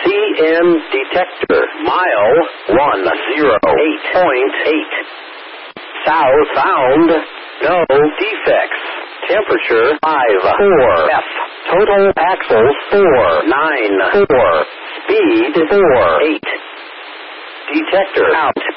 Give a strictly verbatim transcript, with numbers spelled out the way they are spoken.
C M detector. Mile one zero eight point eight. South found. No defects. Temperature five four. F. Total axles four nine four. Speed four eight. Detector out.